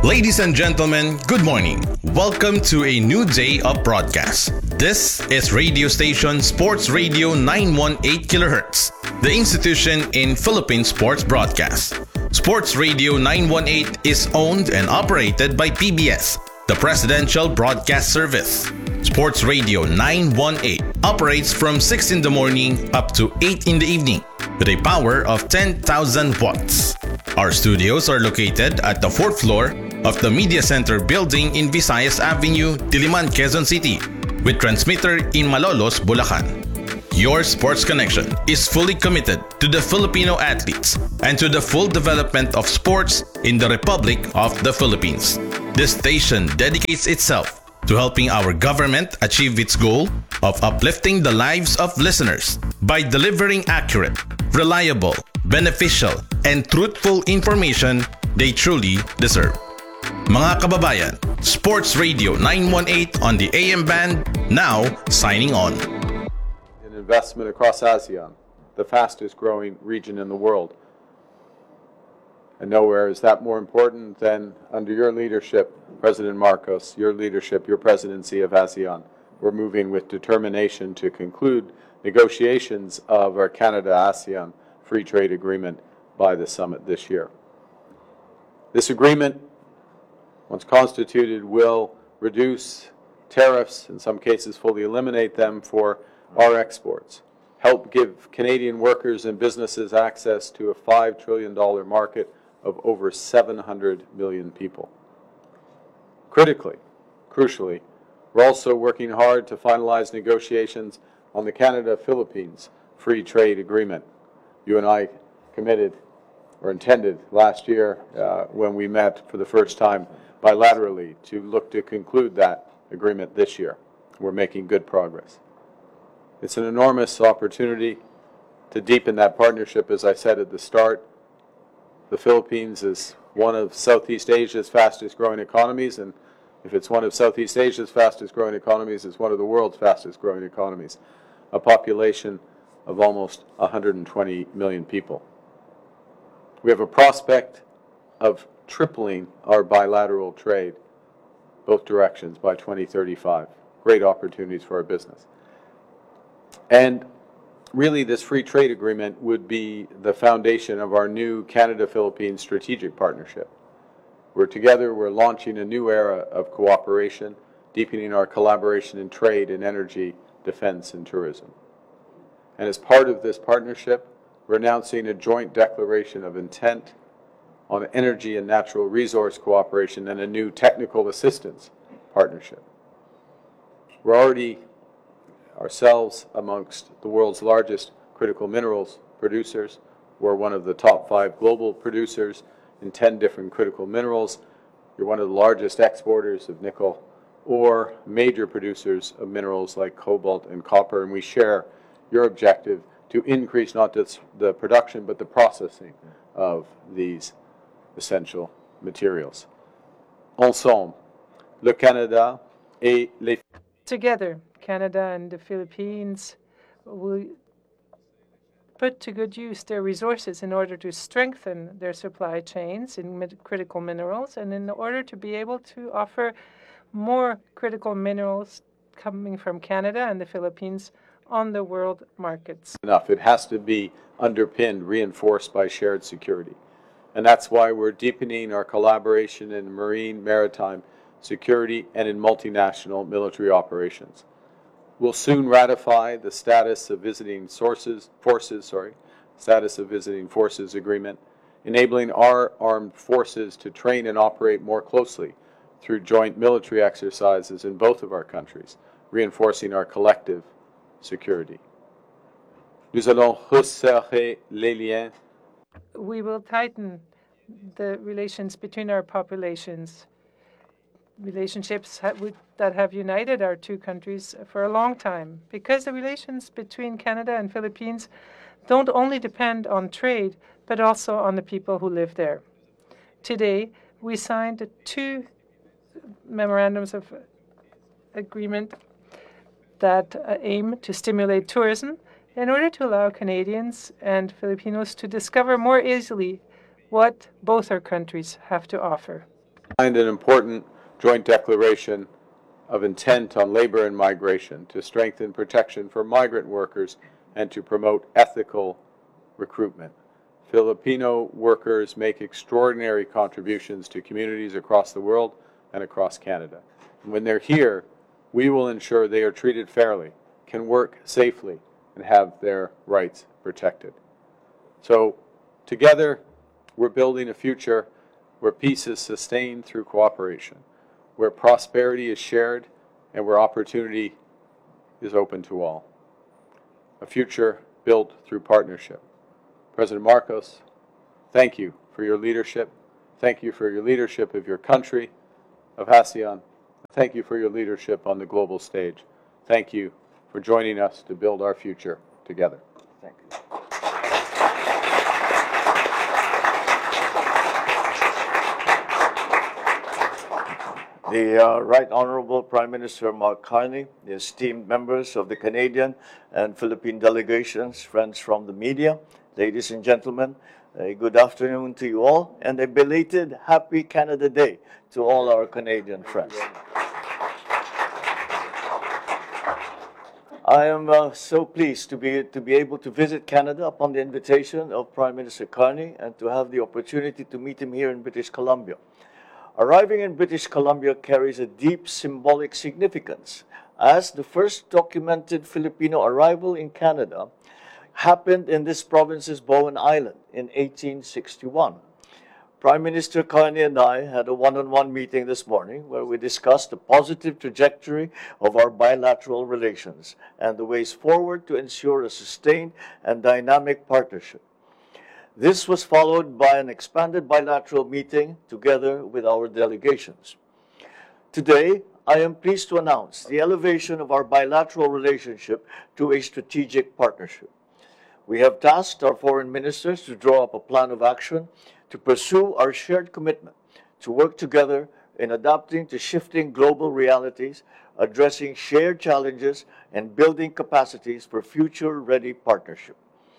Ladies and gentlemen, good morning. Welcome to a new day of broadcast. This is radio station Sports Radio 918 kHz, the institution in Philippine sports broadcast. Sports Radio 918 is owned and operated by PBS, the Presidential Broadcast Service. Sports Radio 918 operates from 6 in the morning up to 8 in the evening with a power of 10,000 watts. Our studios are located at the 4th floor of the Media Center building in Visayas Avenue, Diliman, Quezon City, with transmitter in Malolos, Bulacan. Your sports connection is fully committed to the Filipino athletes and to the full development of sports in the Republic of the Philippines. This station dedicates itself to helping our government achieve its goal of uplifting the lives of listeners by delivering accurate, reliable, beneficial, and truthful information they truly deserve. Mga kababayan, Sports Radio 918 on the AM band, now signing on. Investment across ASEAN, the fastest growing region in the world. And nowhere is that more important than under your leadership, President Marcos, your leadership, your presidency of ASEAN. We're moving with determination to conclude negotiations of our Canada-ASEAN Free Trade Agreement by the summit this year. This agreement, once constituted, will reduce tariffs, in some cases fully eliminate them for our exports, help give Canadian workers and businesses access to a $5 trillion market of over 700 million people. Critically, crucially, we're also working hard to finalize negotiations on the Canada-Philippines Free Trade Agreement. You and I committed or intended last year when we met for the first time bilaterally to look to conclude that agreement this year. We're making good progress. It's an enormous opportunity to deepen that partnership, as I said at the start. The Philippines is one of Southeast Asia's fastest growing economies, and if it's one of Southeast Asia's fastest growing economies, it's one of the world's fastest growing economies. A population of almost 120 million people. We have a prospect of tripling our bilateral trade, both directions, by 2035. Great opportunities for our business. And really, this free trade agreement would be the foundation of our new Canada-Philippines strategic partnership. We're launching a new era of cooperation, deepening our collaboration in trade and energy, defense, and tourism. And as part of this partnership, we're announcing a joint declaration of intent on energy and natural resource cooperation and a new technical assistance partnership. We're already ourselves amongst the world's largest critical minerals producers. We're one of the top 5 global producers in 10 different critical minerals. You're one of the largest exporters of nickel or major producers of minerals like cobalt and copper, and we share your objective to increase not just the production but the processing of these essential materials. Ensemble, le Canada et les... Together, Canada and the Philippines will put to good use their resources in order to strengthen their supply chains in critical minerals and in order to be able to offer more critical minerals coming from Canada and the Philippines on the world markets. It has to be underpinned, reinforced by shared security. And that's why we're deepening our collaboration in marine, maritime security and in multinational military operations. We'll soon ratify the Status of Visiting Forces Agreement, enabling our armed forces to train and operate more closely through joint military exercises in both of our countries, reinforcing our collective security. Nous allons resserrer les liens. We will tighten the relations between our populations, relationships that have united our two countries for a long time, because the relations between Canada and Philippines don't only depend on trade, but also on the people who live there. Today, we signed 2 memorandums of agreement that aim to stimulate tourism in order to allow Canadians and Filipinos to discover more easily what both our countries have to offer. signed an important joint declaration of intent on labor and migration to strengthen protection for migrant workers and to promote ethical recruitment. Filipino workers make extraordinary contributions to communities across the world and across Canada. And when they're here, we will ensure they are treated fairly, can work safely, and have their rights protected. So together, we're building a future where peace is sustained through cooperation, where prosperity is shared, and where opportunity is open to all. A future built through partnership. President Marcos, thank you for your leadership. Thank you for your leadership of your country, of ASEAN. Thank you for your leadership on the global stage. Thank you for joining us to build our future together. Thank you. The Right Honorable Prime Minister Mark Carney, the esteemed members of the Canadian and Philippine delegations, friends from the media, ladies and gentlemen, a good afternoon to you all, and a belated Happy Canada Day to all our Canadian friends. I am so pleased to be able to visit Canada upon the invitation of Prime Minister Carney and to have the opportunity to meet him here in British Columbia. Arriving in British Columbia carries a deep symbolic significance, as the first documented Filipino arrival in Canada happened in this province's Bowen Island in 1861. Prime Minister Carney and I had a one-on-one meeting this morning where we discussed the positive trajectory of our bilateral relations and the ways forward to ensure a sustained and dynamic partnership. This was followed by an expanded bilateral meeting together with our delegations. Today, I am pleased to announce the elevation of our bilateral relationship to a strategic partnership. We have tasked our foreign ministers to draw up a plan of action to pursue our shared commitment to work together in adapting to shifting global realities, addressing shared challenges, and building capacities for future-ready partnership.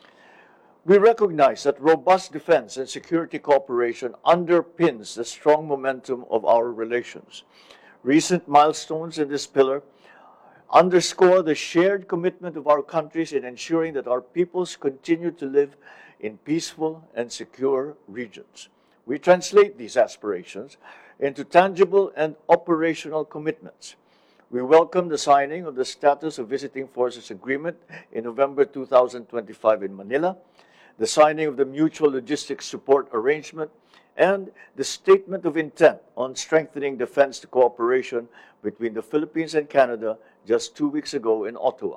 We recognize that robust defense and security cooperation underpins the strong momentum of our relations. Recent milestones in this pillar underscore the shared commitment of our countries in ensuring that our peoples continue to live in peaceful and secure regions. We translate these aspirations into tangible and operational commitments. We welcome the signing of the Status of Visiting Forces Agreement in November 2025 in Manila, the signing of the Mutual Logistics Support Arrangement, and the Statement of Intent on Strengthening Defense Cooperation between the Philippines and Canada just 2 weeks ago in Ottawa.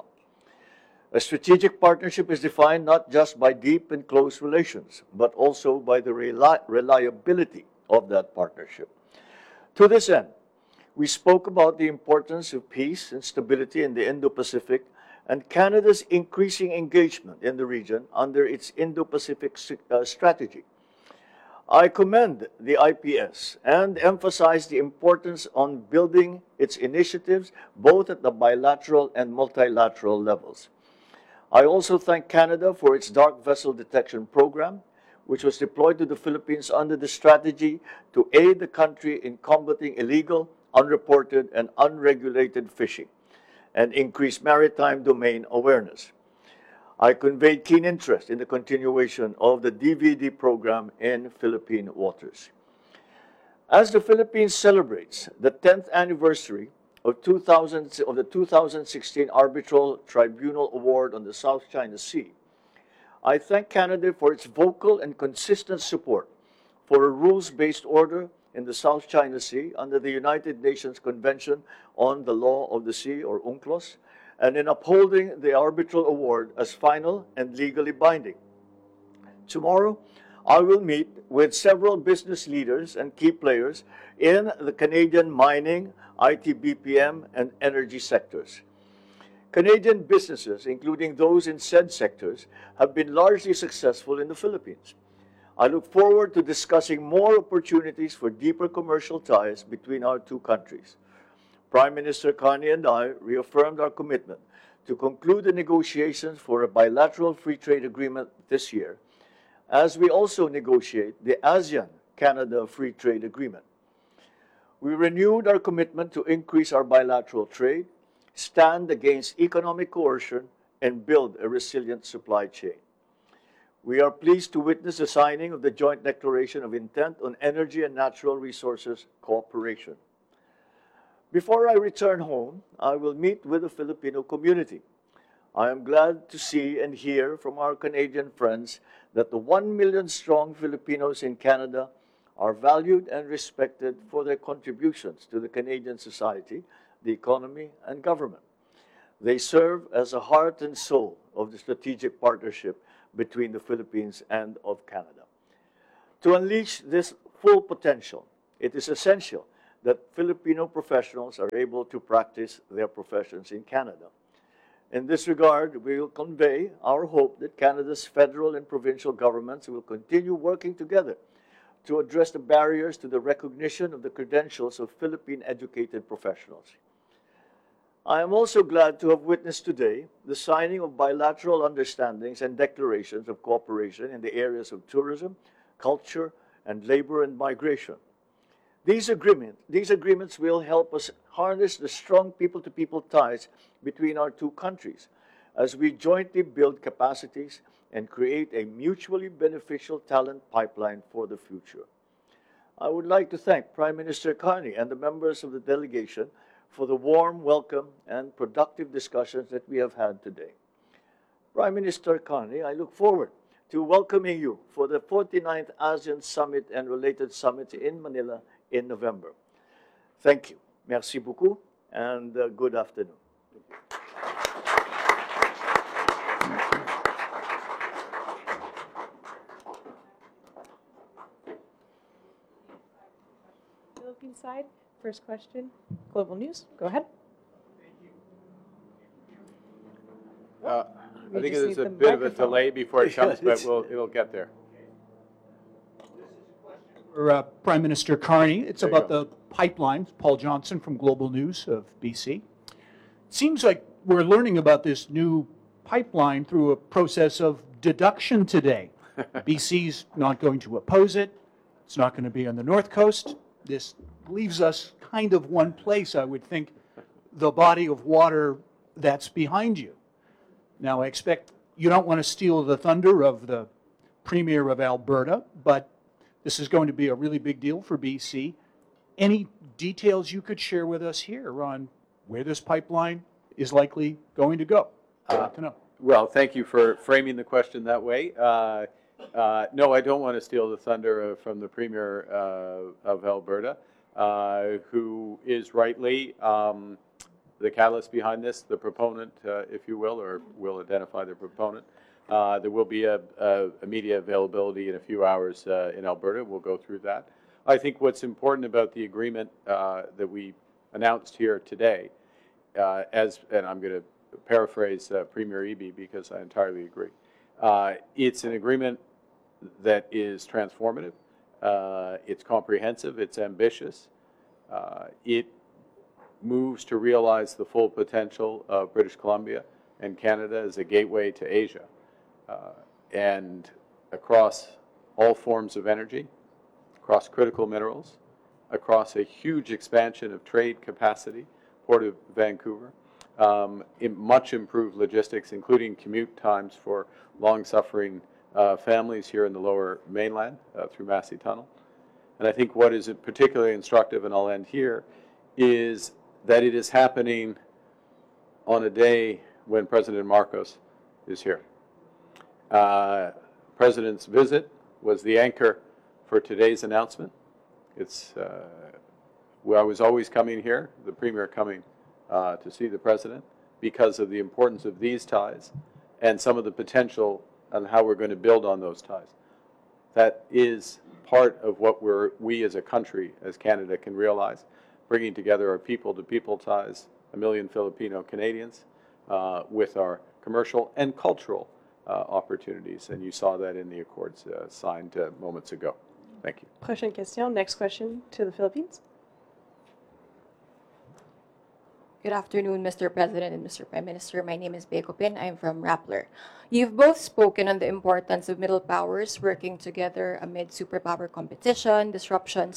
A strategic partnership is defined not just by deep and close relations, but also by the reliability of that partnership. To this end, we spoke about the importance of peace and stability in the Indo-Pacific and Canada's increasing engagement in the region under its Indo-Pacific strategy. I commend the IPS and emphasize the importance on building its initiatives both at the bilateral and multilateral levels. I also thank Canada for its dark vessel detection program, which was deployed to the Philippines under the strategy to aid the country in combating illegal, unreported, and unregulated fishing and increase maritime domain awareness. I conveyed keen interest in the continuation of the DVD program in Philippine waters. As the Philippines celebrates the 10th anniversary of the 2016 Arbitral Tribunal Award on the South China Sea, I thank Canada for its vocal and consistent support for a rules-based order in the South China Sea under the United Nations Convention on the Law of the Sea, or UNCLOS, and in upholding the arbitral award as final and legally binding. Tomorrow, I will meet with several business leaders and key players in the Canadian mining, IT BPM, and energy sectors. Canadian businesses, including those in said sectors, have been largely successful in the Philippines. I look forward to discussing more opportunities for deeper commercial ties between our two countries. Prime Minister Carney and I reaffirmed our commitment to conclude the negotiations for a bilateral free trade agreement this year, as we also negotiate the ASEAN-Canada Free Trade Agreement. We renewed our commitment to increase our bilateral trade, stand against economic coercion, and build a resilient supply chain. We are pleased to witness the signing of the Joint Declaration of Intent on Energy and Natural Resources Cooperation. Before I return home, I will meet with the Filipino community. I am glad to see and hear from our Canadian friends that the 1 million strong Filipinos in Canada are valued and respected for their contributions to the Canadian society, the economy, and government. They serve as the heart and soul of the strategic partnership between the Philippines and of Canada. To unleash this full potential, it is essential that Filipino professionals are able to practice their professions in Canada. In this regard, we will convey our hope that Canada's federal and provincial governments will continue working together to address the barriers to the recognition of the credentials of Philippine-educated professionals. I am also glad to have witnessed today the signing of bilateral understandings and declarations of cooperation in the areas of tourism, culture, and labor and migration. These agreements will help us harness the strong people-to-people ties between our two countries as we jointly build capacities and create a mutually beneficial talent pipeline for the future. I would like to thank Prime Minister Carney and the members of the delegation for the warm welcome and productive discussions that we have had today. Prime Minister Carney, I look forward to welcoming you for the 49th ASEAN Summit and related summits in Manila in November. Thank you. Merci beaucoup, and good afternoon. Philippine side, first question, Global News, go ahead. I think there's a bit of a delay before it comes, but it'll get there. For Prime Minister Carney, it's about the pipelines. Paul Johnson from Global News of BC. It seems like we're learning about this new pipeline through a process of deduction today. BC's not going to oppose it. It's not going to be on the North Coast. This leaves us kind of one place, I would think, the body of water that's behind you. Now, I expect you don't want to steal the thunder of the Premier of Alberta, but this is going to be a really big deal for BC. Any details you could share with us here on where this pipeline is likely going to go? I'd like to know. Well, thank you for framing the question that way. No, I don't want to steal the thunder from the Premier of Alberta, who is rightly the catalyst behind this, the proponent, if you will, or will identify the proponent. There will be a media availability in a few hours in Alberta. We'll go through that. I think what's important about the agreement that we announced here today, and I'm going to paraphrase Premier Eby because I entirely agree. It's an agreement that is transformative. It's comprehensive. It's ambitious. It moves to realize the full potential of British Columbia and Canada as a gateway to Asia. And across all forms of energy, across critical minerals, across a huge expansion of trade capacity, Port of Vancouver, much improved logistics, including commute times for long-suffering families here in the Lower Mainland through Massey Tunnel. And I think what is particularly instructive, and I'll end here, is that it is happening on a day when President Marcos is here. President's visit was the anchor for today's announcement. I was always coming here, the Premier coming to see the President, because of the importance of these ties and some of the potential on how we're going to build on those ties. That is part of what we as a country, as Canada, can realize, bringing together our people-to-people ties, 1 million Filipino Canadians, with our commercial and cultural opportunities. And you saw that in the accords signed moments ago. Thank you. Prochaine question, next question to the Philippines. Good afternoon, Mr. President and Mr. Prime Minister. My name is Beko Pin. I'm from Rappler. You've both spoken on the importance of middle powers working together amid superpower competition, disruptions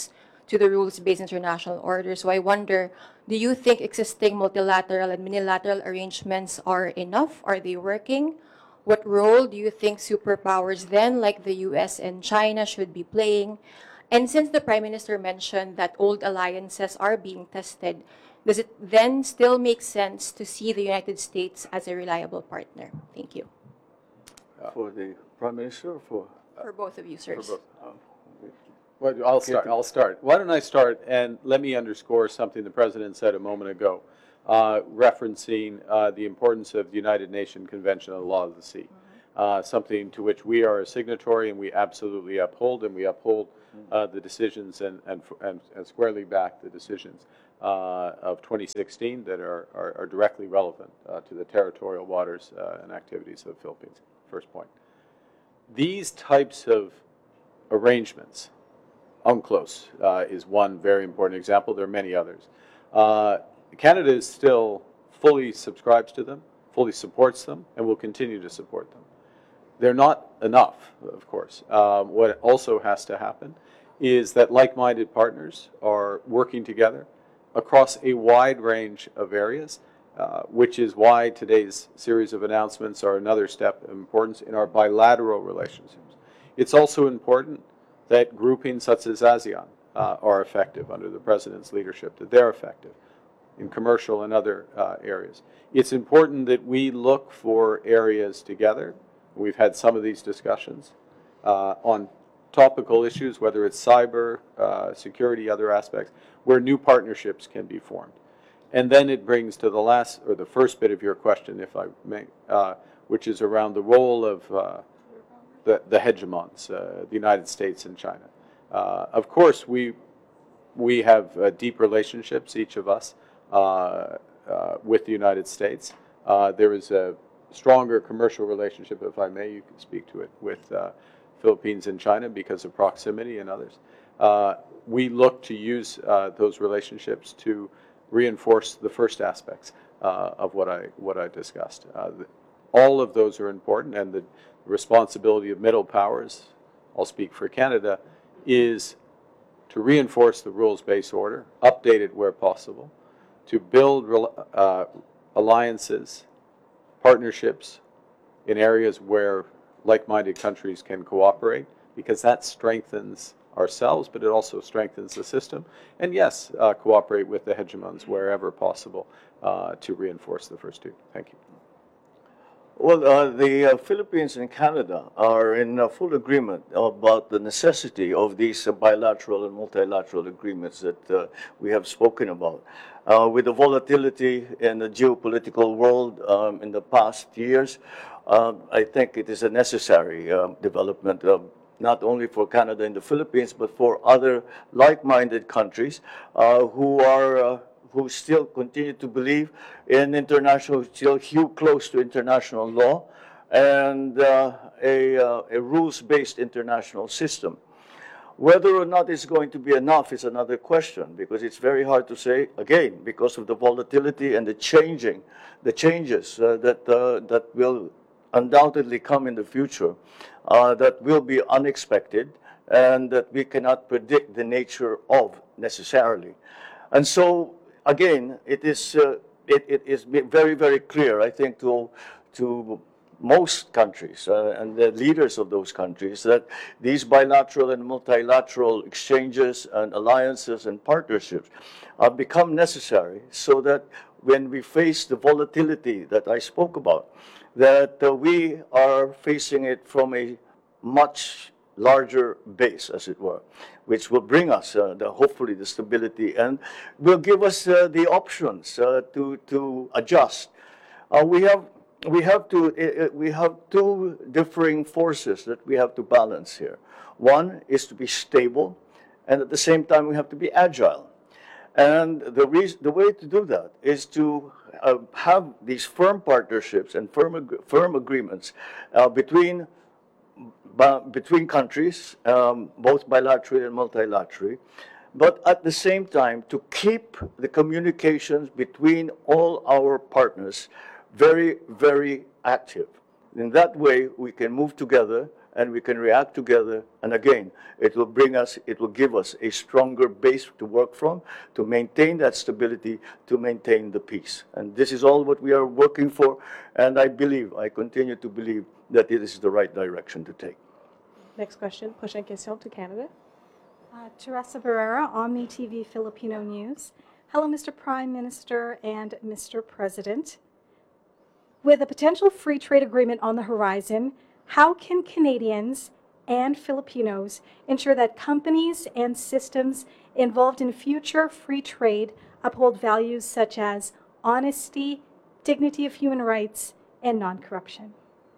to the rules-based international order. So I wonder, do you think existing multilateral and unilateral arrangements are enough? Are they working? What role do you think superpowers then, like the US and China, should be playing? And since the Prime Minister mentioned that old alliances are being tested, does it then still make sense to see the United States as a reliable partner? Thank you. For the Prime Minister or for? For both of you, sirs. Well, I'll start. Why don't I start, and let me underscore something the President said a moment ago, referencing the importance of the United Nations Convention on the Law of the Sea, something to which we are a signatory and we absolutely uphold, and we uphold the decisions and squarely back the decisions of 2016 that are directly relevant to the territorial waters and activities of the Philippines. First point. These types of arrangements, UNCLOS is one very important example. There are many others. Canada is still fully subscribes to them, fully supports them, and will continue to support them. They're not enough, of course. What also has to happen is that like-minded partners are working together across a wide range of areas, which is why today's series of announcements are another step of importance in our bilateral relationships. It's also important that groupings such as ASEAN are effective under the President's leadership, that they're effective in commercial and other areas. It's important that we look for areas together. We've had some of these discussions on topical issues, whether it's cyber, security, other aspects, where new partnerships can be formed. And then it brings to the last, or the first bit of your question, if I may, which is around the role of the hegemons, the United States and China. Of course, we have deep relationships, each of us, with the United States. There is a stronger commercial relationship, if I may, you can speak to it, with Philippines and China because of proximity and others. We look to use those relationships to reinforce the first aspects of what I discussed. All of those are important, and the responsibility of middle powers, I'll speak for Canada, is to reinforce the rules-based order, update it where possible, to build alliances, partnerships in areas where like-minded countries can cooperate, because that strengthens ourselves, but it also strengthens the system. And yes, cooperate with the hegemons wherever possible to reinforce the first two. Thank you. Well, the Philippines and Canada are in full agreement about the necessity of these bilateral and multilateral agreements that we have spoken about. With the volatility in the geopolitical world in the past years, I think it is a necessary development, not only for Canada and the Philippines, but for other like-minded countries who still continue to believe in international, still hew close to international law and a rules-based international system. Whether or not it's going to be enough is another question, because it's very hard to say, again, because of the volatility and the changes that will undoubtedly come in the future, that will be unexpected and that we cannot predict the nature of necessarily. And so, again, it is very, very clear, I think, to most countries and the leaders of those countries that these bilateral and multilateral exchanges and alliances and partnerships become necessary, so that when we face the volatility that I spoke about, that we are facing it from a much larger base, as it were, which will bring us hopefully the stability and will give us the options to adjust. We have two differing forces that we have to balance here. One is to be stable, and at the same time we have to be agile. And the way to do that is to have these firm partnerships and firm agreements between countries, both bilaterally and multilaterally, but at the same time to keep the communications between all our partners very, very active. In that way, we can move together and we can react together. And again, it will give us a stronger base to work from, to maintain that stability, to maintain the peace. And this is all what we are working for. And I continue to believe that it is the right direction to take. Next question. Prochaine question to Canada. Teresa Barrera, Omni TV Filipino News. Hello, Mr. Prime Minister and Mr. President. With a potential free trade agreement on the horizon, how can Canadians and Filipinos ensure that companies and systems involved in future free trade uphold values such as honesty, dignity of human rights, and non-corruption?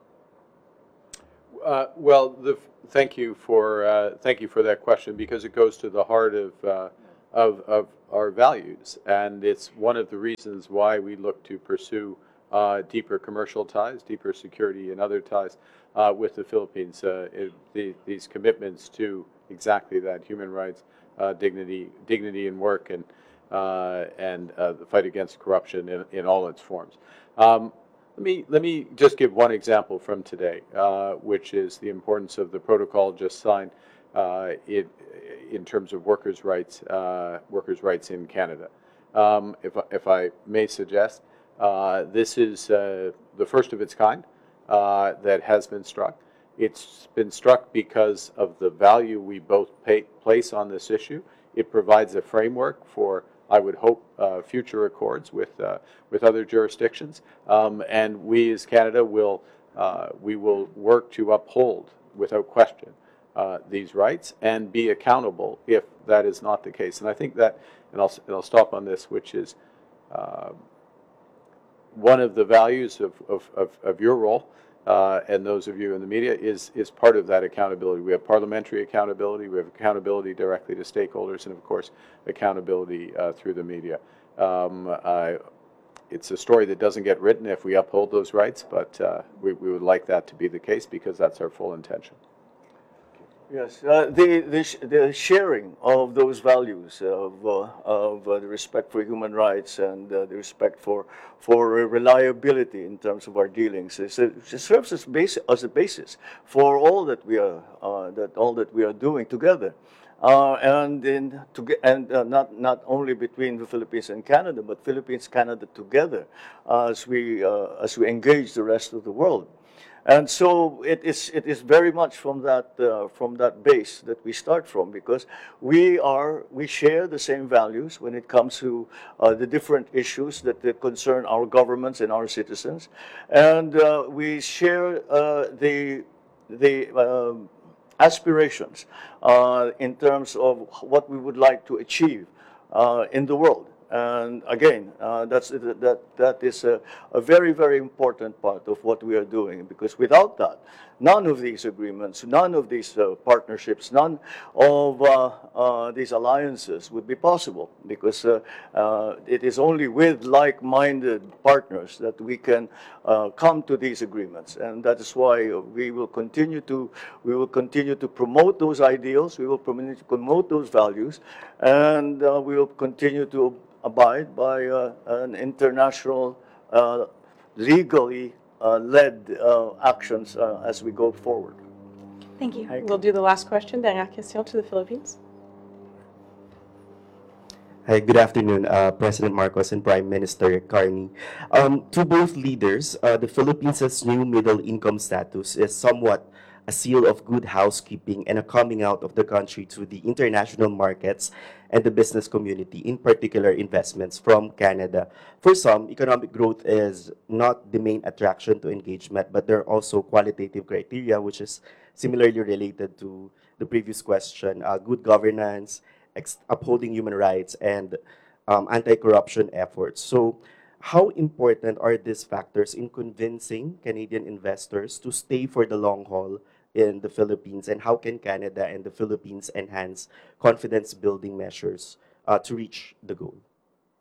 Well, thank you for that question, because it goes to the heart of our values, and it's one of the reasons why we look to pursue deeper commercial ties, deeper security and other ties with the Philippines. These commitments to exactly that: human rights, dignity in work, and the fight against corruption in all its forms. Let me just give one example from today, which is the importance of the protocol just signed in terms of workers' rights in Canada. If I may suggest, this is the first of its kind that has been struck. It's been struck because of the value we both place on this issue. It provides a framework for, I would hope, future accords with other jurisdictions, and we as Canada will work to uphold, without question, these rights and be accountable if that is not the case. And I think that, and I'll stop on this, which is one of the values of your role and those of you in the media is part of that accountability. We have parliamentary accountability, we have accountability directly to stakeholders, and of course accountability through the media. It's a story that doesn't get written if we uphold those rights, but we would like that to be the case, because that's our full intention. Yes, the sharing of those values of the respect for human rights and the respect for reliability in terms of our dealings it serves as a basis for all that we are doing together, not only between the Philippines and Canada, but Philippines Canada together as we engage the rest of the world. And so it is very much from that base that we start from, because we share the same values when it comes to the different issues that concern our governments and our citizens, and we share the aspirations in terms of what we would like to achieve in the world. And again, that is a very, very important part of what we are doing, because without that, none of these agreements, none of these partnerships, none of these alliances would be possible, because it is only with like-minded partners that we can come to these agreements. And that is why we will continue to promote those ideals, we will promote those values, and we will continue to abide by an international, legally led actions as we go forward. Thank you. We'll do the last question. Dernière question to the Philippines. Hi, good afternoon, President Marcos and Prime Minister Carney. To both leaders, the Philippines' new middle income status is somewhat a seal of good housekeeping and a coming out of the country to the international markets and the business community, in particular investments from Canada. For some, economic growth is not the main attraction to engagement, but there are also qualitative criteria, which is similarly related to the previous question: good governance, upholding human rights, and anti-corruption efforts. So how important are these factors in convincing Canadian investors to stay for the long haul in the Philippines, and how can Canada and the Philippines enhance confidence-building measures to reach the goal?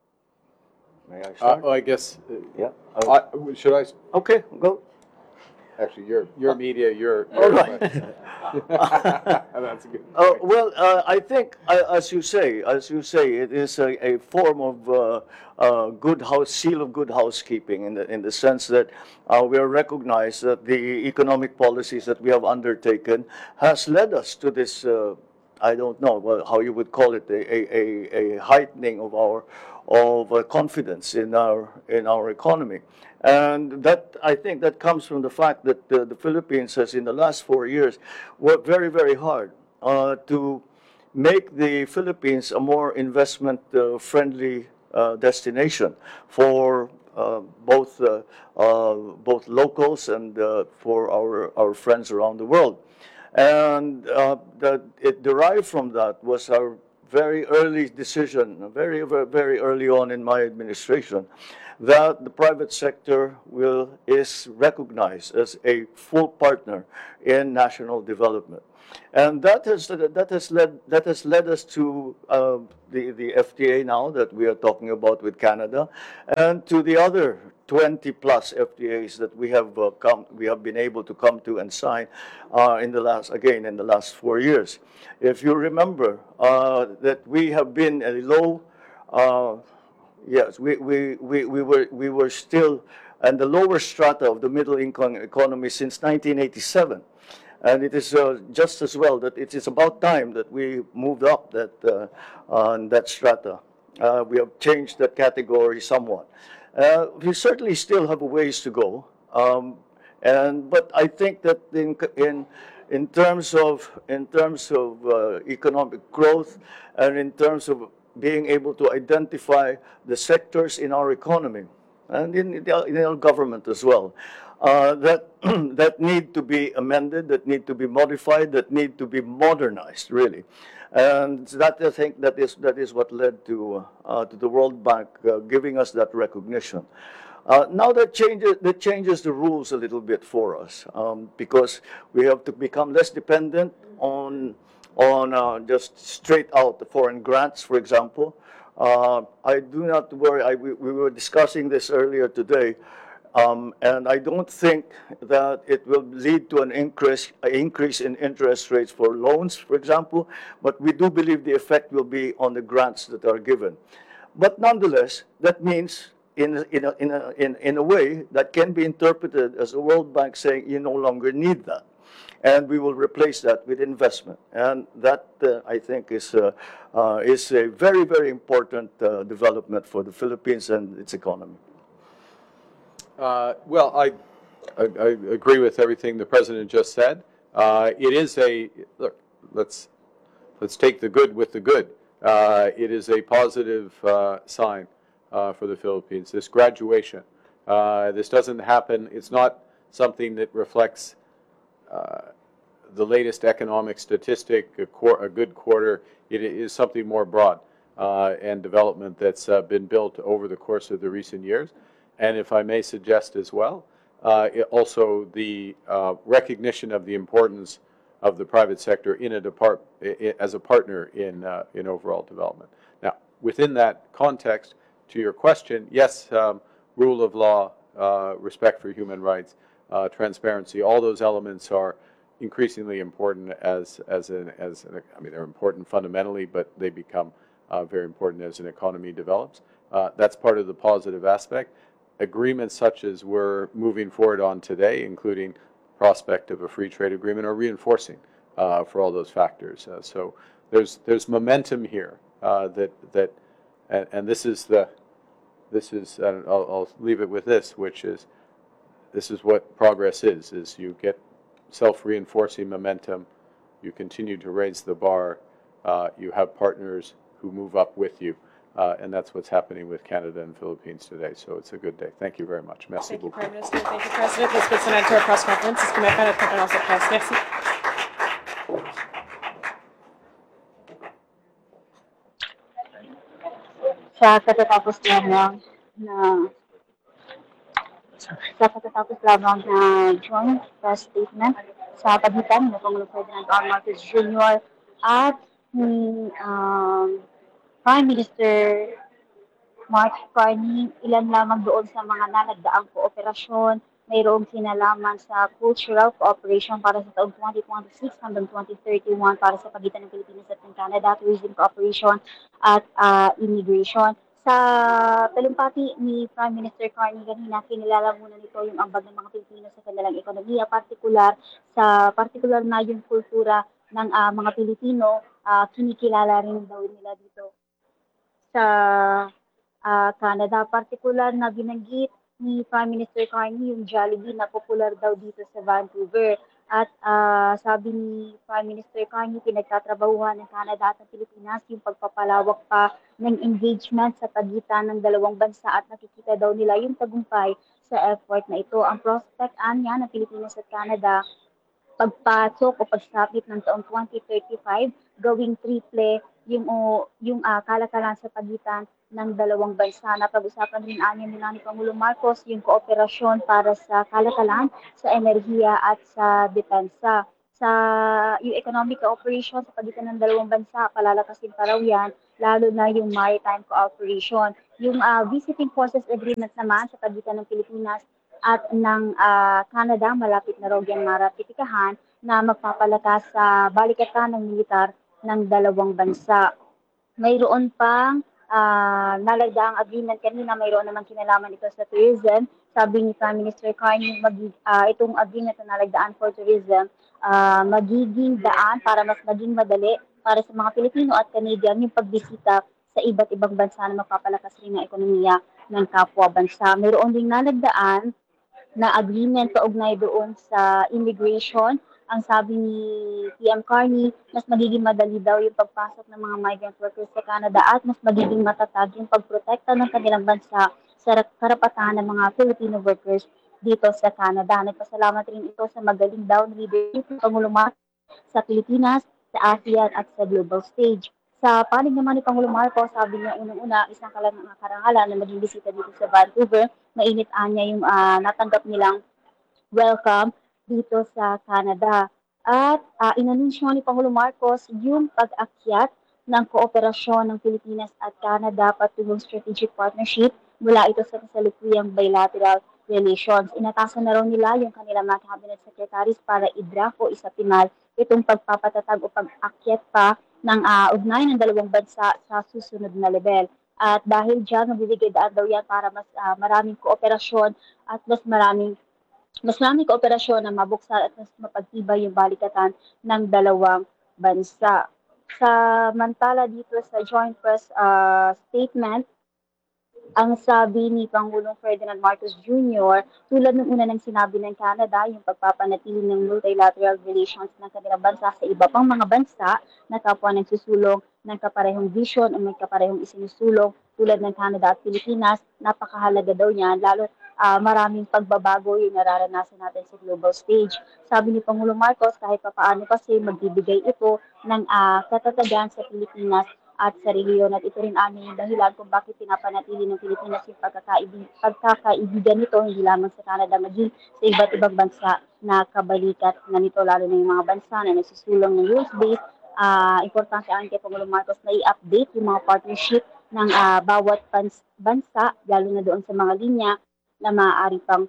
May I start? I guess. Yeah. Should I? Okay, go. Actually, your media, your All right. question. That's a good. Well, I think, as you say, it is a form of seal of good housekeeping in the sense that we are recognized that the economic policies that we have undertaken has led us to this. I don't know how you would call it, a heightening of our confidence in our economy. And that, I think, that comes from the fact that the Philippines has, in the last 4 years, worked very, very hard to make the Philippines a more investment-friendly destination for both locals and for our friends around the world. And that it derived from that was our very early decision, very, very early on in my administration, that the private sector is recognized as a full partner in national development. And that has led us to the FTA now that we are talking about with Canada, and to the other 20 plus FTAs that we have been able to come to and sign in the last 4 years. If you remember that we have been a low. Yes, we were still in the lower strata of the middle income economy since 1987. And it is just as well that it is about time that we moved up on that strata. We have changed that category somewhat. We certainly still have a ways to go. But I think that in terms of economic growth, and in terms of being able to identify the sectors in our economy and in our government as well, that need to be amended, that need to be modified, that need to be modernized, really. And that, I think, that is what led to the World Bank giving us that recognition. Now that changes the rules a little bit for us, because we have to become less dependent on just straight out the foreign grants, for example. I do not worry. We were discussing this earlier today, and I don't think that it will lead to an increase in interest rates for loans, for example. But we do believe the effect will be on the grants that are given. But nonetheless, that means, in a way, that can be interpreted as the World Bank saying you no longer need that, and we will replace that with investment. And that, I think, is a very, very important development for the Philippines and its economy. Well, I agree with everything the president just said. It is look. Let's take the good with the good. It is a positive sign for the Philippines. This graduation. This doesn't happen. It's not something that reflects the latest economic statistic, a good quarter. It is something more broad and development that's been built over the course of the recent years. And if I may suggest as well, also the recognition of the importance of the private sector as a partner in overall development. Now, within that context, to your question, yes, rule of law, respect for human rights, transparency, all those elements are increasingly important I mean, they're important fundamentally, but they become very important as an economy develops. That's part of the positive aspect. Agreements such as we're moving forward on today, including prospect of a free trade agreement, are reinforcing for all those factors. So there's momentum here and this is I'll leave it with this, which is this is what progress is you get self-reinforcing momentum, you continue to raise the bar, you have partners who move up with you. And that's what's happening with Canada and Philippines today. So it's a good day. Thank you very much. Merci Thank you, beaucoup. Prime Minister. Thank you, President. This puts an end to our press conference. Est-ce que ma notre conférence de presse? Merci. Sa katatapos lamang na joint press statement sa pagitan ng Pangulong Ferdinand R. Marcos Jr. at ni Prime Minister Mark Carney, ilan lamang doon sa mga nalagdaang kooperasyon mayroong kinalaman sa cultural cooperation para sa taong 2026 hanggang 2031 para sa pagitan ng Pilipinas at ng Canada, tourism cooperation at immigration. Sa talumpati ni Prime Minister Carney kanina, kinilala muna nito yung ambag ng mga Pilipino sa kanilang ekonomiya, partikular na yung kultura ng mga Pilipino, kinikilala rin daw nila dito sa Canada. Partikular na binanggit ni Prime Minister Carney yung Jollibee na popular daw dito sa Vancouver. At sabi ni Prime Minister Carney, pinagtatrabahuhan ng Canada at ng Pilipinas yung pagpapalawak pa ng engagement sa pagitan ng dalawang bansa at nakikita daw nila yung tagumpay sa effort na ito. Ang prospect anya ng Pilipinas at Canada pagpasok o pagsapit ng taong 2035, gawing triple yung kalakalan sa pagitan ng dalawang bansa. Napag-usapan rin anya nila ni Pangulong Marcos yung kooperasyon para sa kalakalan, sa enerhiya at sa depensa. Sa yung economic cooperation sa pagitan ng dalawang bansa, palalakasin pa raw yan, lalo na yung maritime cooperation. Yung visiting forces agreement naman sa pagitan ng Pilipinas at ng Canada, malapit na raw yan maratipikahan na magpapalakas sa balikatan ng militar ng dalawang bansa. Mayroon pang nalagdaang agreement kanina, mayroon naman kinalaman ito sa tourism. Sabi ni Prime Minister Carney, itong agreement na nalagdaan for tourism, magiging daan para mas maging madali para sa mga Pilipino at Canadian yung pagbisita sa iba't ibang bansa na magpapalakas rin ng ekonomiya ng kapwa bansa. Mayroon ding nalagdaan na agreement kaugnay doon sa immigration. Ang sabi ni PM Carney, mas magiging madali daw yung pagpasok ng mga migrant workers sa Canada at mas magiging matatag yung pagprotekta ng kanilang bansa sa karapatan ng mga Filipino workers dito sa Canada. Nagpasalamat rin ito sa magaling daw na leadership ng Pangulong Marcos sa Pilipinas, sa ASEAN at sa global stage. Sa panig naman ni Pangulong Marcos, sabi niya unang-una, isang karangalan na maging bisita dito sa Vancouver. Mainit-an niya yung natanggap nilang welcome dito sa Canada. At inanunsyo ni Pangulong Marcos yung pag-akyat ng kooperasyon ng Pilipinas at Canada patungong strategic partnership mula ito sa kasalukuyang bilateral relations. Inatasan na raw nila yung kanilang mga cabinet secretaries para i-draft o isapinal itong pagpapatatag o pag-akyat pa ng ugnay ng dalawang bansa sa susunod na level. At dahil dyan, mabibigay daan daw yan para mas maraming kooperasyon at mas maraming kooperasyon na mabuksan at mas mapagtibay yung balikatan ng dalawang bansa. Samantala dito sa joint press statement, ang sabi ni Pangulong Ferdinand Marcos Jr., tulad ng una ng sinabi ng Canada, yung pagpapanatili ng multilateral relations ng kanilang bansa sa iba pang mga bansa na kapwa ng susulong ng kaparehong vision o may kaparehong isinusulong tulad ng Canada at Pilipinas, napakahalaga daw niyan, lalo maraming pagbabago yung nararanasan natin sa global stage. Sabi ni Pangulong Marcos, kahit papaano kasi magbibigay ito ng katatagan sa Pilipinas at sa rehiyon at ito rin yung dahilan kung bakit pinapanatili ng Pilipinas yung pagkakaibigan nito hindi lamang sa Canada maging sa iba't ibang bansa na kabalikat na nito, lalo na yung mga bansa na nagsusulong ng rules-based. Importante ang kay Pangulong Marcos na i-update yung mga partnership ng bawat bansa, lalo na doon sa mga linya na maaari pang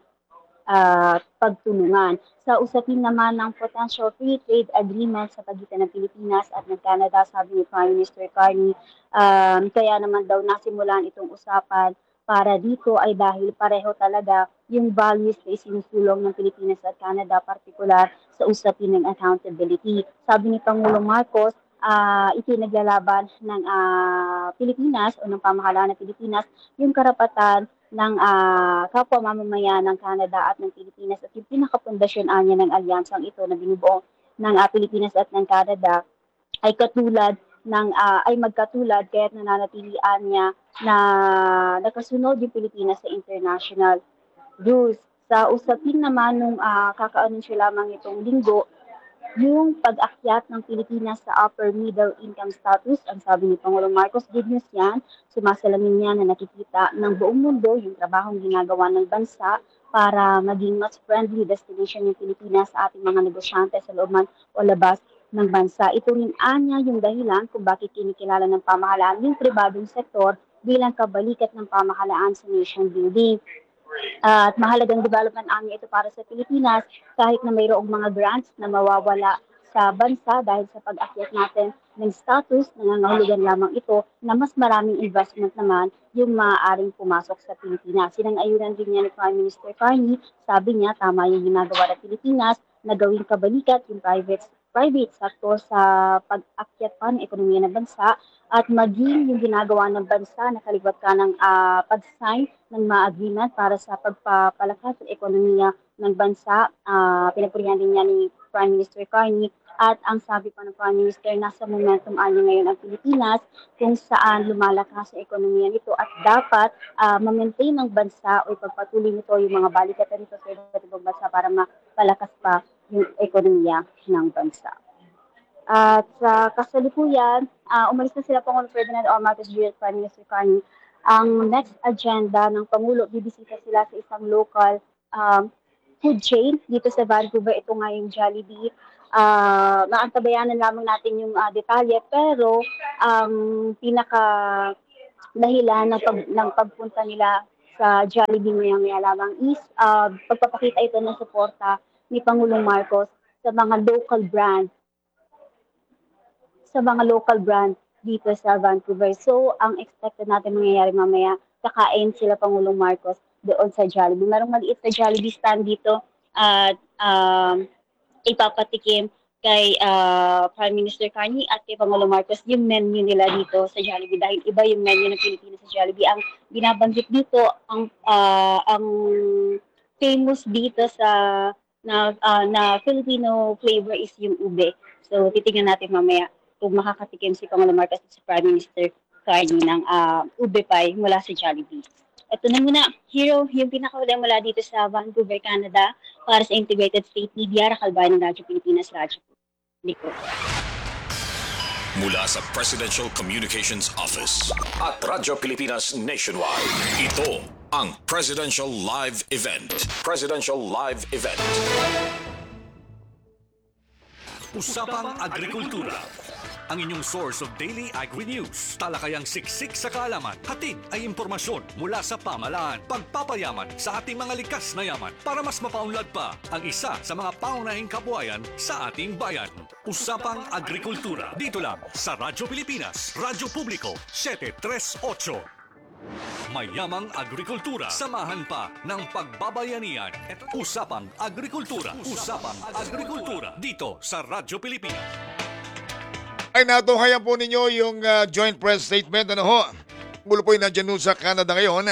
pagtulungan. Sa usapin naman ng potential free trade agreement sa pagitan ng Pilipinas at ng Canada, sabi ni Prime Minister Carney, kaya naman daw nasimulan itong usapan para dito ay dahil pareho talaga yung values na isinusulong ng Pilipinas at Canada, partikular sa usapin ng accountability. Sabi ni Pangulong Marcos, ipinaglalaban ng Pilipinas o ng pamahalaan ng Pilipinas yung karapatan ng kapwa mamamayan ng Canada at ng Pilipinas at yung pinakapundasyon niya ng alyansang ito na binubuo ng Pilipinas at ng Canada ay magkatulad kaya't nananatilian niya na nakasunod yung Pilipinas sa international rules. Sa usapin naman nung kakaanunsyo lamang itong linggo, yung pag-akyat ng Pilipinas sa upper middle income status, ang sabi ni Pangulong Marcos, good news yan. Sumasalamin yan na nakikita ng buong mundo yung trabahong ginagawa ng bansa para maging mas friendly destination yung Pilipinas sa ating mga negosyante sa loob man o labas ng bansa. Ito rin anya yung dahilan kung bakit kinikilala ng pamahalaan yung pribadong sektor bilang kabalikat ng pamahalaan sa nation building. At mahalagang development namin ito para sa Pilipinas kahit na mayroong mga grants na mawawala sa bansa dahil sa pag-akyat natin ng status, nangangahulugan lamang ito na mas maraming investment naman yung maaaring pumasok sa Pilipinas. Sinang-ayunan din niya ni Prime Minister Carney, sabi niya tama yung ginagawa ng Pilipinas na gawing kabalikat yung private sector sa pag-akyat pa ng ekonomiya ng bansa at maging yung ginagawa ng bansa na kaliwat ka ng pag-sign ng mga agreement para sa pagpapalakas ng ekonomiya ng bansa. Pinapurihan din niya ni Prime Minister Carney at ang sabi pa ng Prime Minister, nasa momentum anya ngayon ang Pilipinas kung saan lumalakas ang ekonomiya nito at dapat ma-maintain ng bansa o ipagpatuloy nito yung mga balikatan nito sa iba't ibang bansa para mapalakas pa yung ekonomiya ng bansa. At sa kasalukuyan, umalis na sila Pangulong Ferdinand R. Marcos Jr. at Prime Minister Carney. Ang next agenda ng Pangulo, bibisita sila sa isang local food chain dito sa Vancouver. Ito nga yung Jollibee. Maantabayanan lamang natin yung detalye, pero ang pinaka dahilan ng pagpunta nila sa Jollibee maya lamang is pagpapakita ito ng suporta ni Pangulong Marcos sa mga local brand dito sa Vancouver. So, ang expected natin mangyayari mamaya, kakain sila Pangulong Marcos doon sa Jollibee. Merong maliit na Jollibee stand dito at ipapatikim kay Prime Minister Carney at kay Pangulong Marcos yung menu nila dito sa Jollibee dahil iba yung menu ng Pilipinas sa Jollibee. Ang binabanggit dito, ang famous dito na Filipino flavor is yung ube. So, titingnan natin mamaya kung makakatikim si Pangulong Marcos at si Prime Minister Carney ng ube pie mula sa Jollibee. Ito na muna, Hero, yung pinakahuli mula dito sa Vancouver, Canada para sa Integrated State Media, Rakalbayan ng Radyo Pilipinas, Radyo Liko. Mula sa Presidential Communications Office at Radyo Pilipinas Nationwide, ito ang Presidential Live Event. Presidential Live Event. Usapang Agrikultura. Ang inyong source of daily agri-news. Talakayang siksik sa kaalaman. Hatid ay impormasyon mula sa pamahalaan. Pagpapayaman sa ating mga likas na yaman para mas mapaunlad pa ang isa sa mga pangunahing kabuhayan sa ating bayan. Usapang Agrikultura. Dito lang sa Radyo Pilipinas. Radyo Publiko 738. Mayamang agrikultura. Samahan pa ng pagbabayanihan. Usapang Agrikultura. Usapang Agrikultura. Dito sa Radyo Pilipinas. Ay natunghayan po ninyo yung joint press statement. Ano ho? Pangulo po yung nandyan sa Canada ngayon.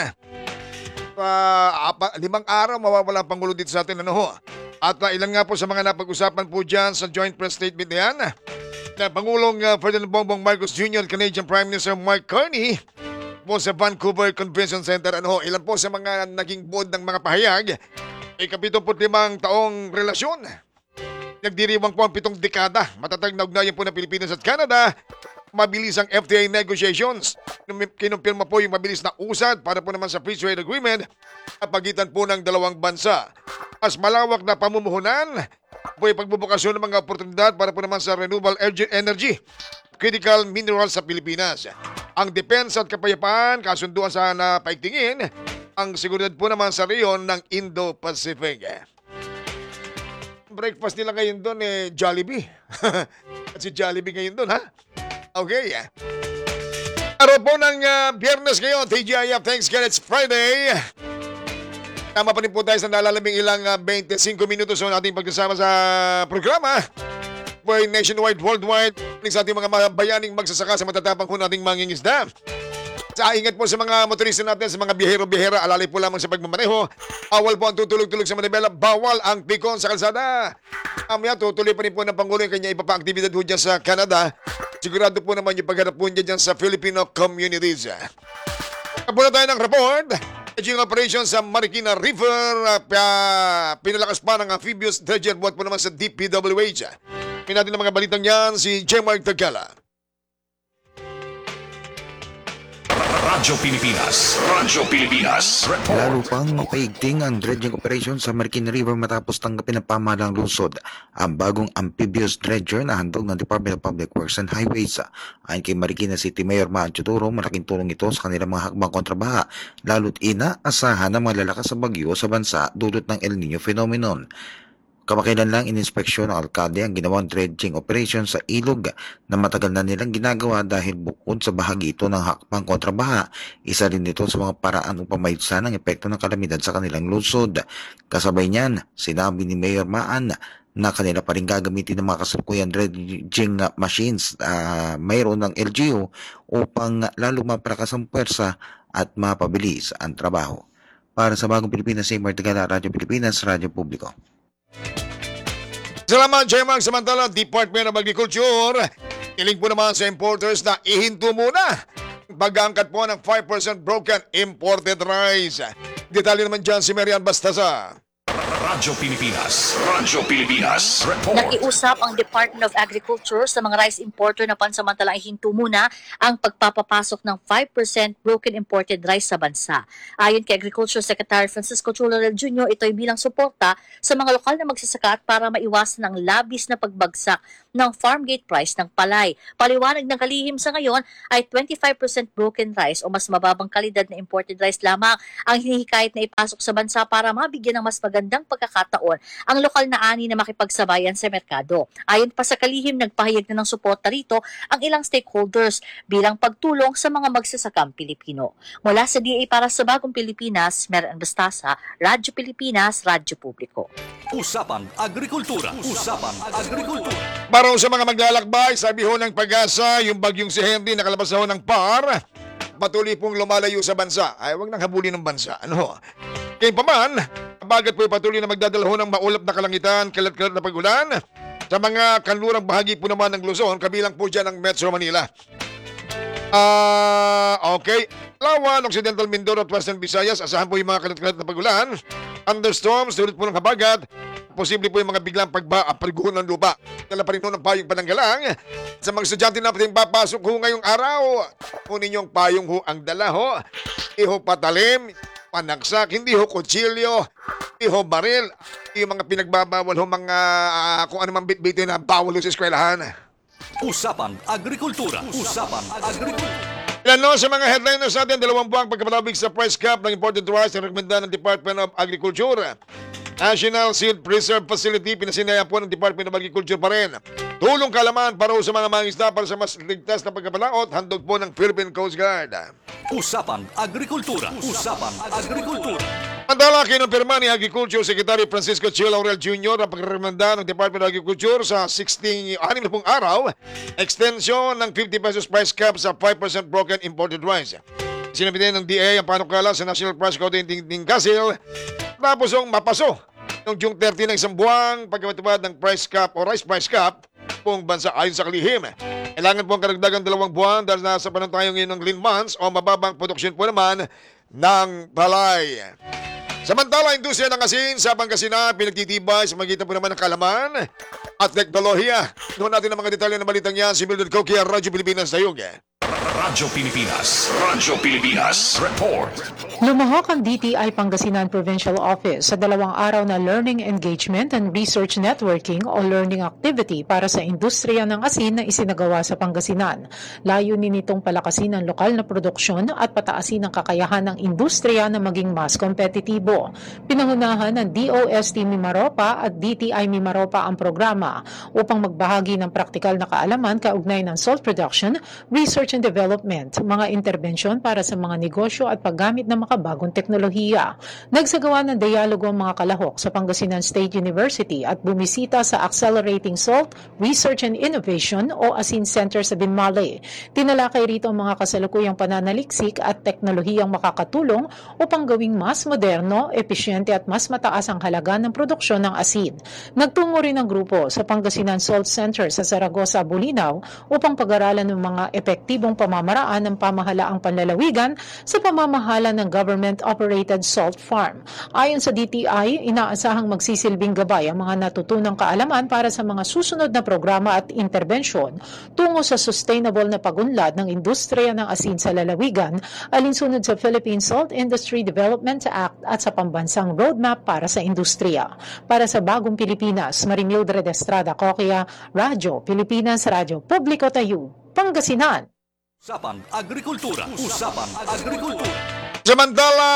5 araw mawawala ang Pangulo dito sa atin. Ano ho? At ilan nga po sa mga napag-usapan po dyan sa joint press statement na yan. Na Pangulong Ferdinand Bongbong Marcos Jr. Canadian Prime Minister Mark Carney po sa Vancouver Convention Center. Ano ho? Ilan po sa mga naging buod ng mga pahayag. 75 taong relasyon. Nagdiriwang po ang 7 dekada. Matatag na ugnayan po ng Pilipinas at Canada. Mabilis ang FTA negotiations. Kinumpirma po yung mabilis na usad para po naman sa free trade agreement at pagitan po ng dalawang bansa. Mas malawak na pamumuhunan po yung pagbubukasyon ng mga oportunidad para po naman sa renewable energy, critical minerals sa Pilipinas. Ang depensa at kapayapaan, kasunduan sa napaigtingin, ang seguridad po naman sa reyon ng Indo-Pacific. Breakfast nila ngayon doon Jollibee. At si Jollibee ngayon doon, ha? Okay. Araw po ng Biyernes ngayon, TGIF, thanks God it's Friday. Tama pa rin po tayo sa nalalaming ilang 25 minutos sa ating pagkasama sa programa. Boy, nationwide, worldwide, sa ating mga bayaning magsasaka sa matatapang po nating mangingisda. Sa ingat po sa mga motorista natin, sa mga biyahero-biyahera, alalay po lamang sa pagmamaneho. Bawal po ang tutulog-tulog sa manibela, bawal ang pikon sa kalsada. Mamaya tutuloy pa rin po ng Pangulo yung kanya ipapa-aktibidad po dyan sa Canada. Sigurado po naman yung pagharap po niya dyan sa Filipino communities. Kapuna tayo ng report. Dredging operation sa Marikina River. Pinalakas pa ng amphibious dredger buhat po naman sa DPWH. Pinatin ng mga balitang yan si J. Mark Tagala. Radyo Pilipinas. Radyo Pilipinas. Lalo pang mapaigting ang dredging operation sa Marikina River matapos tanggapin ng pamahalang lungsod ang bagong amphibious dredger na handog ng Department of Public Works and Highways. Ayon kay Marikina City Mayor Maan Chuturo, malaking tulong ito sa kanilang mga hakbang kontrabaha, lalo't inaasahan ng mga lalakas sa bagyo sa bansa dulot ng El Nino phenomenon. Kamakailan lang ininspeksyon ng alkalde ang ginawang dredging operation sa ilog na matagal na nilang ginagawa dahil bukod sa bahagi ito ng hakbang kontrabaha, isa rin ito sa mga paraan upang maitsan ang epekto ng kalamidad sa kanilang lungsod. Kasabay niyan, sinabi ni Mayor Maan na kanila pa rin gagamitin ng mga kasalukuyang dredging machines mayroon ng LGU upang lalo mapalakas ang puwersa at mapabilis ang trabaho. Para sa Bagong Pilipinas, Seymour Tigala, Radyo Pilipinas, Radyo Publiko. Salamat, Chairman. Samantala, Department of Agriculture, iling po naman sa importers na ihinto muna pag-aangkat po ng 5% broken imported rice. Detalye naman dyan si Marian Bastasa. Radyo Pilipinas. Radyo Pilipinas. Report. Nakiusap ang Department of Agriculture sa mga rice importer na pansamantalang ihinto muna ang pagpapapasok ng 5% broken imported rice sa bansa. Ayon kay Agriculture Secretary Francisco Chulorel Jr., ito'y bilang suporta sa mga lokal na magsasaka at para maiwasan ang labis na pagbagsak ng farm gate price ng palay. Paliwanag ng kalihim sa ngayon ay 25% broken rice o mas mababang kalidad na imported rice lamang ang hinihikayat na ipasok sa bansa para mabigyan ng mas magandang pagkakataon ang lokal na ani na makipagsabayan sa merkado. Ayon pa sa kalihim, nagpahayag na ng suporta rito ang ilang stakeholders bilang pagtulong sa mga magsasakang Pilipino. Mula sa DA para sa Bagong Pilipinas, Marian Bastasa, Radyo Pilipinas, Radyo Publiko. Usapang Agrikultura. Usapang Agrikultura. Para sa mga maglalakbay, sabi ho ng Pag-asa, yung bagyong si Henry nakalabas ho ng PAR, patuloy pong lumalayo sa bansa. Ay, wag nang habulin ng bansa. Ano? Kaya pa man, bagat po'y patuloy na magdadala ho ng maulap na kalangitan, kalat-kalat na pag-ulan sa mga kanlurang bahagi po naman ng Luzon, kabilang po dyan ang Metro Manila. Okay. Lawan, Occidental Mindoro at Western Visayas, asahan po yung mga kalat-kalat na pag-ulan. Thunderstorms, tulad po ng habagat. Posible po yung mga biglang pagguho ng lupa. Dala pa rin ho ng payong pananggalang. Sa mga estudyante natin papasok ho ngayong araw, kunin yung payong ho ang dala ho. Iho patalim, panagsak, hindi ho kutsilyo, hindi ho baril, yung mga pinagbabawal ho mga kung ano mang bit-bit na bawal ho sa eskwelahan. Usapang Agrikultura. Usapang Agrikultura. Ilan sa mga headliners natin, 2 buwang pagkapalabig sa price cap ng imported rice na rekomenda ng Department of Agriculture. National Seed Preserve Facility, pinasinaya po ng Department of Agriculture pa rin. Tulong kalaman para sa mga mangisda para sa mas ligtas na pagkapalaot, handog po ng Philippine Coast Guard. Usapang Agrikultura. Usapang Agrikultura. Andala, kinumpirma ni Agriculture Secretary Francisco Chio Laurel Jr. ang pagrekomenda ng Department of Agriculture sa 60 araw, extension ng 50 pesos price cap sa 5% broken imported rice. Sinabi din ng DA ang panukala sa National Price Code ng Kasil, tapos ang mapaso noong June 30 ng isang buwang pagkatupad ng price cap o rice price cap buong bansa ayon sa kalihim. Kailangan po ang karagdagang 2 buwan dahil nasa panahon tayo ngayon ng lean months o mababang produksyon po naman ng palay. Samantala, industriya ng asin sa Pangasinan pinagtitibay sa magitan po naman ng kalaman at teknolohiya. Noon natin ang mga detalye ng balitang yan, si Mildred Coquia, Radyo Pilipinas, Dayog. Radyo Pilipinas. Radyo Pilipinas. Report. Lumahok ang DTI Pangasinan Provincial Office sa 2 araw na Learning Engagement and Research Networking o Learning Activity para sa industriya ng asin na isinagawa sa Pangasinan. Layunin nitong palakasin ang lokal na produksyon at pataasin ang kakayahan ng industriya na maging mas kompetitibo. Pinangunahan ng DOST Mimaropa at DTI Mimaropa ang programa upang magbahagi ng praktikal na kaalaman kaugnay ng salt production, research and development, mga interbensyon para sa mga negosyo at paggamit ng makabagong teknolohiya. Nagsagawa ng dialogo ang mga kalahok sa Pangasinan State University at bumisita sa Accelerating Salt, Research and Innovation o ASIN Center sa Binmale. Tinalakay rito ang mga kasalukuyang pananaliksik at teknolohiyang makakatulong upang gawing mas moderno, epesyente at mas mataas ang halaga ng produksyon ng asin. Nagtungo rin ang grupo sa Pangasinan Salt Center sa Zaragoza, Bulinaw upang pag-aralan ng mga epektibong epektibong pamamaraan ng pamahalaang panlalawigan sa pamamahala ng government-operated salt farm. Ayon sa DTI, inaasahang magsisilbing gabay ang mga natutunang kaalaman para sa mga susunod na programa at interbensyon tungo sa sustainable na pagunlad ng industriya ng asin sa lalawigan, alinsunod sa Philippine Salt Industry Development Act at sa pambansang roadmap para sa industriya. Para sa Bagong Pilipinas, Marimildred Estrada Coquia, Radyo Pilipinas, Radyo Publiko Tayo, Pangasinan. Usapang Agrikultura. Usapang Agrikultura. Samantala,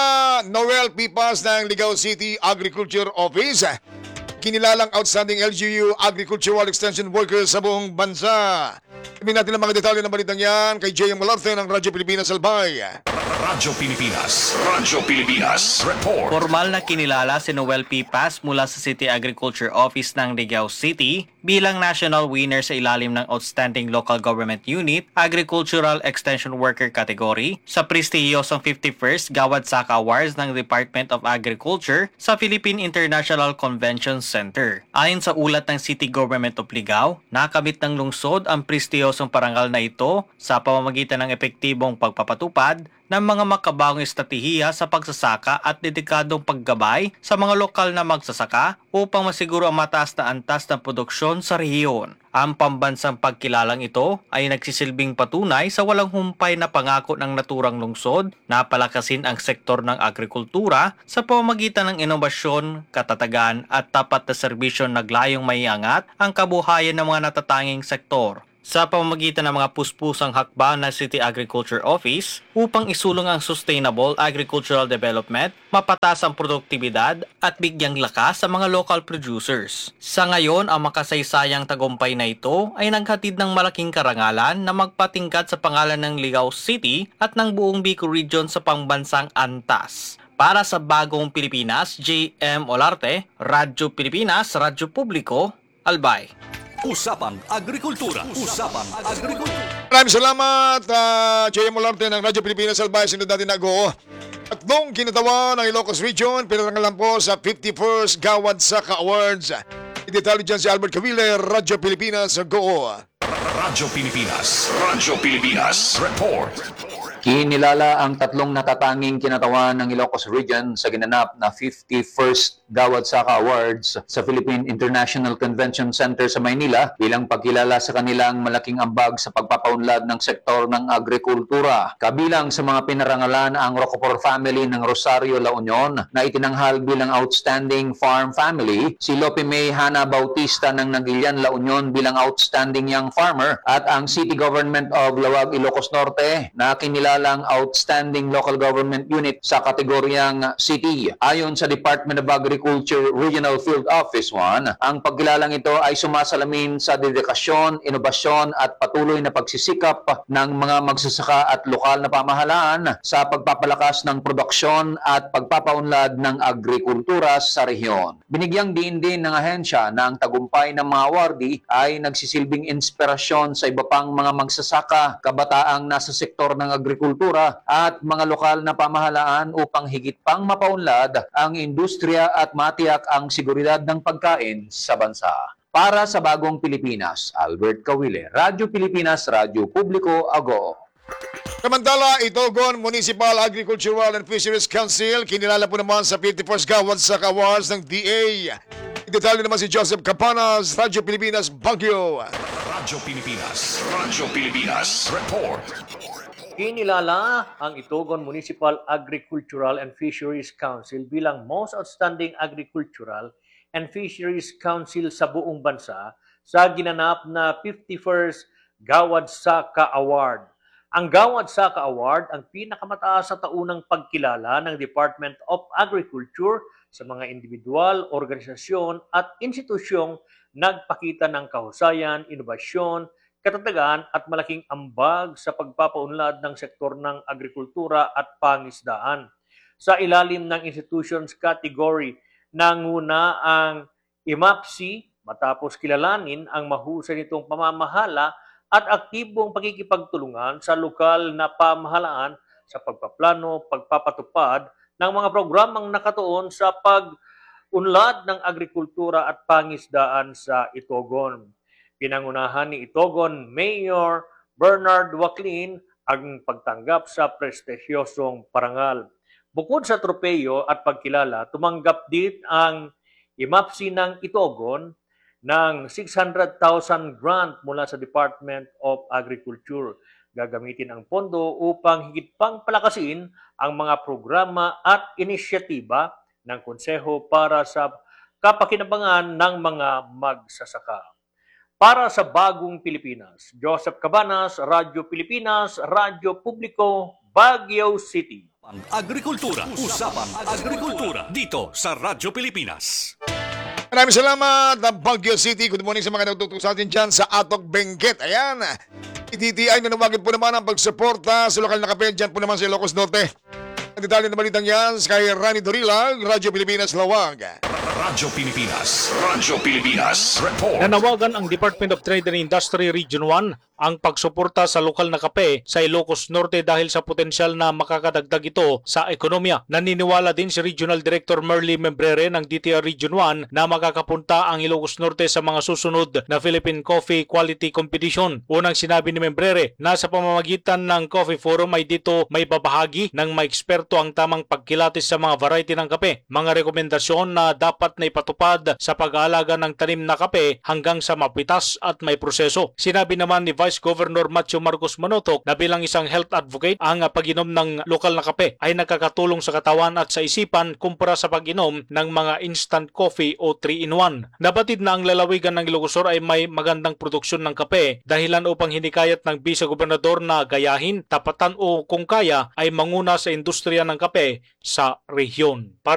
Noel Pipas ng Ligao City Agriculture Office, kinilalang outstanding LGU Agricultural Extension Worker sa buong bansa. Ibig natin ang mga detalye ng balitang yan kay J.M. Malarte ng Radyo Pilipinas Albay. Radyo Pilipinas. Radyo Pilipinas. Report. Formal na kinilala si Noel Pipas mula sa City Agriculture Office ng Ligao City bilang national winner sa ilalim ng Outstanding Local Government Unit Agricultural Extension Worker category sa prestihiyosong 51st Gawad Saka Awards ng Department of Agriculture sa Philippine International Convention Center. Ayon sa ulat ng City Government of Ligao, nakamit ng lungsod ang prestihiyosong parangal na ito sa pamamagitan ng epektibong pagpapatupad ng mga makabagong estratehiya sa pagsasaka at dedikadong paggabay sa mga lokal na magsasaka upang masiguro ang mataas na antas ng produksyon sa rehiyon. Ang pambansang pagkilalang ito ay nagsisilbing patunay sa walang humpay na pangako ng naturang lungsod na palakasin ang sektor ng agrikultura sa pamamagitan ng inobasyon, katatagan at tapat na serbisyon naglayong maiangat ang kabuhayan ng mga natatanging sektor. Sa pamamagitan ng mga puspusang hakbang ng City Agriculture Office upang isulong ang sustainable agricultural development, mapataas ang produktibidad at bigyang lakas sa mga local producers. Sa ngayon, ang makasaysayang tagumpay na ito ay naghatid ng malaking karangalan na magpatingkad sa pangalan ng Ligao City at ng buong Bicol Region sa pangbansang antas. Para sa Bagong Pilipinas, J.M. Olarte, Radyo Pilipinas, Radyo Publiko, Albay. Usapang Agrikultura. Usapang Agrikultura. Maraming salamat, J.M. Olarte ng Radyo Pilipinas Albay, sinunod natin na go. At nung kinatawa ng Ilocos Region, pinarangalan po sa 51st Gawad Saka Awards. Idetalyo dyan si Albert Cavile, Radyo Pilipinas, go. Radyo Pilipinas. Radyo Pilipinas. Report. Kinilala ang tatlong natatanging kinatawan ng Ilocos Region sa ginanap na 51st Gawad Saka Awards sa Philippine International Convention Center sa Maynila bilang pagkilala sa kanilang malaking ambag sa pagpapaunlad ng sektor ng agrikultura. Kabilang sa mga pinarangalan ang Rocopor family ng Rosario, La Union na itinanghal bilang Outstanding Farm Family, si Lope May Hana Bautista ng Nagilian, La Union bilang Outstanding Young Farmer at ang City Government of Lawag, Ilocos Norte na kinilalang Outstanding Local Government Unit sa kategoryang City. Ayon sa Department of Agriculture Regional Field Office 1, ang pagkilalang ito ay sumasalamin sa dedikasyon, inobasyon at patuloy na pagsisikap ng mga magsasaka at lokal na pamahalaan sa pagpapalakas ng produksyon at pagpapaunlad ng agrikultura sa rehiyon. Binigyang diin din ng ahensya na ang tagumpay ng mga awardee ay nagsisilbing inspirasyon sa iba pang mga magsasaka, kabataang nasa sektor ng agrikultura at mga lokal na pamahalaan upang higit pang mapaunlad ang industriya at matiyak ang seguridad ng pagkain sa bansa. Para sa Bagong Pilipinas, Albert Cavile, Radyo Pilipinas, Radyo Publiko, Ago. Samantala, Itogon Municipal Agricultural and Fisheries Council, kinilala po naman sa 51st Gawad Saka Awards ng DA. Detalye naman si Joseph Capanas, Radyo Pilipinas, Baguio. Radyo Pilipinas. Radyo Pilipinas. Report. Kinilala ang Itogon Municipal Agricultural and Fisheries Council bilang Most Outstanding Agricultural and Fisheries Council sa buong bansa sa ginanap na 51st Gawad Saka Award. Ang Gawad Saka Award ang pinakamataas sa taunang pagkilala ng Department of Agriculture sa mga individual, organisasyon at institusyong nagpakita ng kahusayan, inobasyon, katatagan at malaking ambag sa pagpapaunlad ng sektor ng agrikultura at pangisdaan. Sa ilalim ng institutions category, nanguna ang IMAPSI matapos kilalanin ang mahusay nitong pamamahala at aktibong pagkikipagtulungan sa lokal na pamahalaan sa pagpaplano, pagpapatupad ng mga programang nakatuon sa pag-unlad ng agrikultura at pangisdaan sa Itogon. Pinangunahan ni Itogon Mayor Bernard Waclin ang pagtanggap sa prestigyosong parangal. Bukod sa tropeyo at pagkilala, tumanggap din ang IMAPSI ng Itogon ng 600,000 grant mula sa Department of Agriculture. Gagamitin ang pondo upang higit pang palakasin ang mga programa at inisyatiba ng Konseho para sa kapakinabangan ng mga magsasaka. Para sa bagong Pilipinas, Joseph Cabanas, Radyo Pilipinas, Radyo Publiko, Baguio City. Agrikultura, Usapan Agrikultura, dito sa Radyo Pilipinas. Maraming salamat, Baguio City. Good morning sa mga natututo sa atin dyan sa Atok Benguet. Ayan, DTI nanawagin po naman ang pagsuporta sa lokal na kape dyan po naman sa Ilocos Norte. Ang detalye na balitang yan kay Rani Dorilag, Radyo Pilipinas, Lawag. Radyo Pilipinas, Radyo Pilipinas, report. Nanawagan ang Department of Trade and Industry Region 1 ang pagsuporta sa lokal na kape sa Ilocos Norte dahil sa potensyal na makakadagdag ito sa ekonomiya. Naniniwala din si Regional Director Merly Membrere ng DTI Region 1 na makakapunta ang Ilocos Norte sa mga susunod na Philippine Coffee Quality Competition. Unang sinabi ni Membrere na sa pamamagitan ng Coffee Forum ay dito may babahagi ng may eksperto ang tamang pagkilatis sa mga variety ng kape, mga rekomendasyon na dapat na ipatupad sa pag-aalaga ng tanim na kape hanggang sa mapitas at may proseso. Sinabi naman ni Vice Governor Matthew Marcos Manotok na bilang isang health advocate, ang pag-inom ng lokal na kape ay nakakatulong sa katawan at sa isipan kumpara sa pag-inom ng mga instant coffee o 3-in-1. Nabatid na ang lalawigan ng Ilocos Sur ay may magandang produksyon ng kape, dahilan upang hinikayat ng Vice Gobernador na gayahin, tapatan o kung kaya ay manguna sa industriya ng kape sa rehiyon.